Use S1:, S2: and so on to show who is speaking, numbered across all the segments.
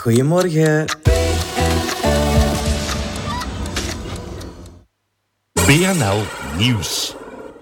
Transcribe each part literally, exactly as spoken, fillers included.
S1: Goedemorgen.
S2: B N L Nieuws.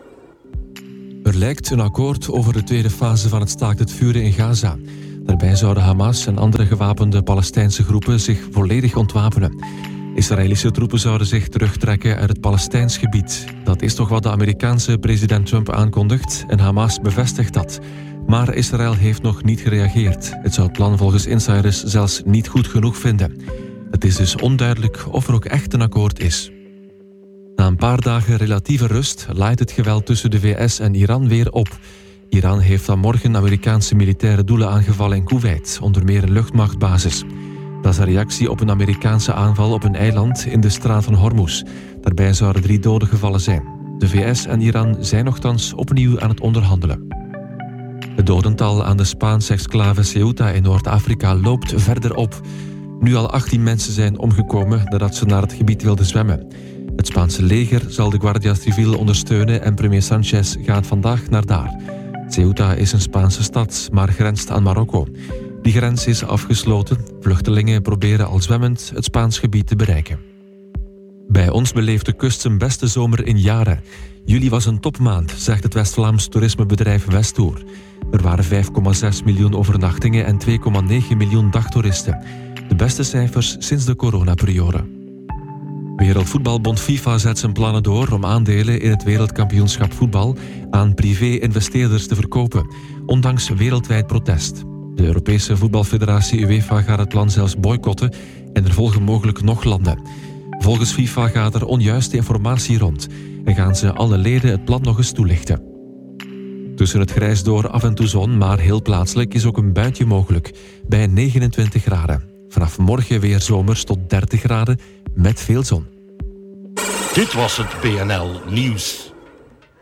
S3: Er lijkt een akkoord over de tweede fase van het staakt het vuren in Gaza. Daarbij zouden Hamas en andere gewapende Palestijnse groepen zich volledig ontwapenen. Israëlische troepen zouden zich terugtrekken uit het Palestijns gebied. Dat is toch wat de Amerikaanse president Trump aankondigt en Hamas bevestigt dat. Maar Israël heeft nog niet gereageerd. Het zou het plan volgens insiders zelfs niet goed genoeg vinden. Het is dus onduidelijk of er ook echt een akkoord is. Na een paar dagen relatieve rust laait het geweld tussen de V S en Iran weer op. Iran heeft vanmorgen Amerikaanse militaire doelen aangevallen in Kuwait, onder meer een luchtmachtbasis. Dat is een reactie op een Amerikaanse aanval op een eiland in de straat van Hormuz. Daarbij zouden drie doden gevallen zijn. De V S en Iran zijn nochtans opnieuw aan het onderhandelen. Het dodental aan de Spaanse exclave Ceuta in Noord-Afrika loopt verder op. Nu al achttien mensen zijn omgekomen nadat ze naar het gebied wilden zwemmen. Het Spaanse leger zal de Guardia Civil ondersteunen en premier Sanchez gaat vandaag naar daar. Ceuta is een Spaanse stad, maar grenst aan Marokko. Die grens is afgesloten. Vluchtelingen proberen al zwemmend het Spaans gebied te bereiken. Bij ons beleeft de kust zijn beste zomer in jaren. Juli was een topmaand, zegt het West-Vlaams toerismebedrijf Westtour. Er waren vijf komma zes miljoen overnachtingen en twee komma negen miljoen dagtoeristen. De beste cijfers sinds de coronaperiode. Wereldvoetbalbond FIFA zet zijn plannen door om aandelen in het wereldkampioenschap voetbal aan privé-investeerders te verkopen, ondanks wereldwijd protest. De Europese voetbalfederatie UEFA gaat het plan zelfs boycotten en er volgen mogelijk nog landen. Volgens FIFA gaat er onjuiste informatie rond en gaan ze alle leden het plan nog eens toelichten. Tussen het grijs door af en toe zon, maar heel plaatselijk is ook een buitje mogelijk, bij negenentwintig graden. Vanaf morgen weer zomers tot dertig graden met veel zon.
S2: Dit was het B N L Nieuws.